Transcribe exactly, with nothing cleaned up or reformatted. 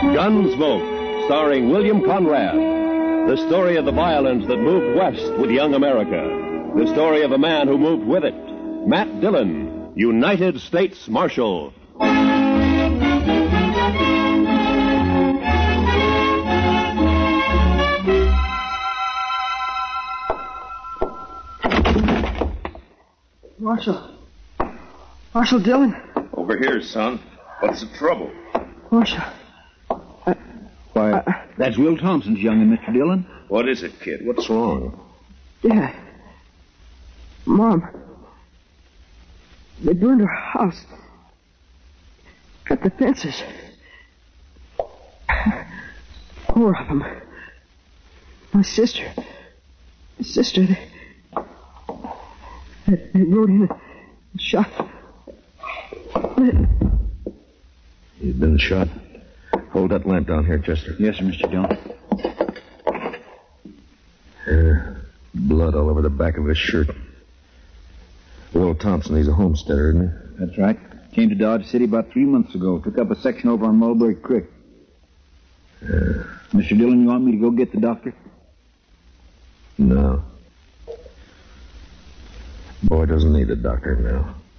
Gunsmoke, starring William Conrad. The story of the violence that moved west with young America. The story of a man who moved with it. Matt Dillon, United States Marshal. Marshal. Marshal Dillon. Over here, son. What's the trouble? Marshal. I, Why, I, that's Will Thompson's youngin', Mister Dillon. What is it, kid? What's wrong? Dad. Mom. They burned our house. Cut the fences. Four of them. My sister. My sister, they... They rode in and shot. You've been shot. Hold that lamp down here, Chester. Yes, sir, Mister Dillon. There, blood all over the back of his shirt. Will Thompson, he's a homesteader, isn't he? That's right. Came to Dodge City about three months ago. Took up a section over on Mulberry Creek. Yeah. Mister Dillon, you want me to go get the doctor? No. Boy doesn't need a doctor now.